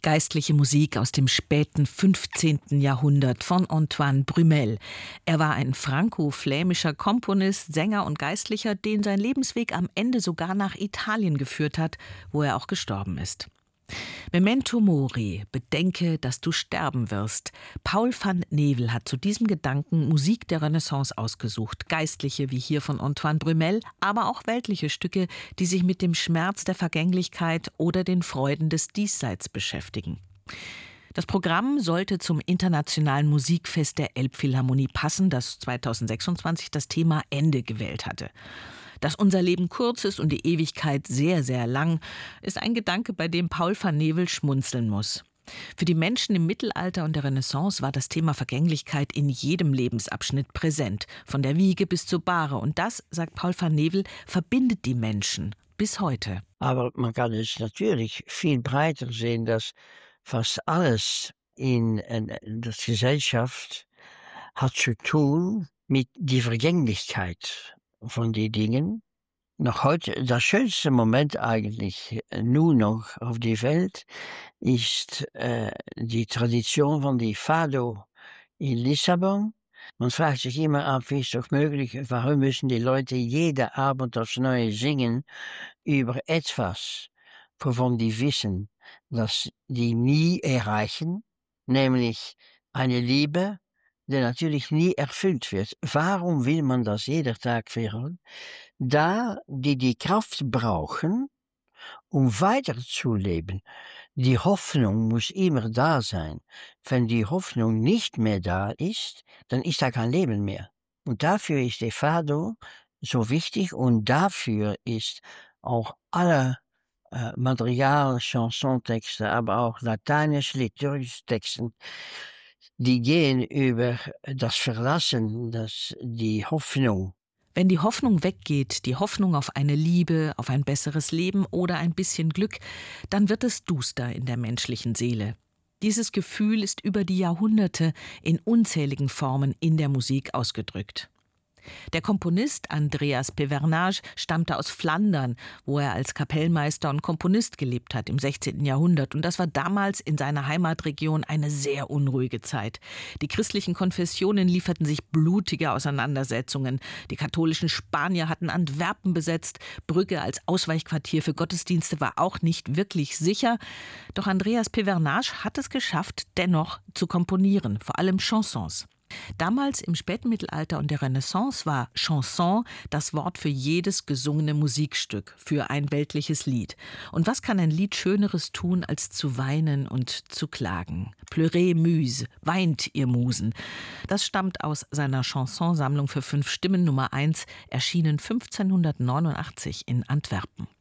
Geistliche Musik aus dem späten 15. Jahrhundert von Antoine Brumel. Er war ein franko-flämischer Komponist, Sänger und Geistlicher, den sein Lebensweg am Ende sogar nach Italien geführt hat, wo er auch gestorben ist. Memento mori, bedenke, dass du sterben wirst. Paul van Nevel hat zu diesem Gedanken Musik der Renaissance ausgesucht. Geistliche wie hier von Antoine Brumel, aber auch weltliche Stücke, die sich mit dem Schmerz der Vergänglichkeit oder den Freuden des Diesseits beschäftigen. Das Programm sollte zum Internationalen Musikfest der Elbphilharmonie passen, das 2026 das Thema Ende gewählt hatte. Dass unser Leben kurz ist und die Ewigkeit sehr, sehr lang, ist ein Gedanke, bei dem Paul van Nevel schmunzeln muss. Für die Menschen im Mittelalter und der Renaissance war das Thema Vergänglichkeit in jedem Lebensabschnitt präsent, von der Wiege bis zur Bahre. Und das, sagt Paul van Nevel, verbindet die Menschen bis heute. Aber man kann es natürlich viel breiter sehen, dass fast alles in der Gesellschaft hat zu tun mit der Vergänglichkeit von den Dingen. Noch heute, das schönste Moment eigentlich nur noch auf der Welt ist die Tradition von die Fado in Lissabon. Man fragt sich immer ab, wie ist doch möglich, warum müssen die Leute jeden Abend aufs Neue singen über etwas, wovon die wissen, dass die nie erreichen, nämlich eine Liebe, die natürlich nie erfüllt wird. Warum will man das jeden Tag hören? Da die Kraft brauchen, um weiterzuleben. Die Hoffnung muss immer da sein. Wenn die Hoffnung nicht mehr da ist, dann ist da kein Leben mehr. Und dafür ist der Fado so wichtig und dafür ist auch alle Material, Chansontexte, aber auch lateinische liturgische Texten, die gehen über das Verlassen, die Hoffnung. Wenn die Hoffnung weggeht, die Hoffnung auf eine Liebe, auf ein besseres Leben oder ein bisschen Glück, dann wird es duster in der menschlichen Seele. Dieses Gefühl ist über die Jahrhunderte in unzähligen Formen in der Musik ausgedrückt. Der Komponist Andreas Pevernage stammte aus Flandern, wo er als Kapellmeister und Komponist gelebt hat im 16. Jahrhundert. Und das war damals in seiner Heimatregion eine sehr unruhige Zeit. Die christlichen Konfessionen lieferten sich blutige Auseinandersetzungen. Die katholischen Spanier hatten Antwerpen besetzt. Brügge als Ausweichquartier für Gottesdienste war auch nicht wirklich sicher. Doch Andreas Pevernage hat es geschafft, dennoch zu komponieren, vor allem Chansons. Damals im Spätmittelalter und der Renaissance war Chanson das Wort für jedes gesungene Musikstück, für ein weltliches Lied. Und was kann ein Lied Schöneres tun, als zu weinen und zu klagen? Pleurez, Muse, weint, ihr Musen. Das stammt aus seiner Chansonsammlung für 5 Stimmen Nummer 1, erschienen 1589 in Antwerpen.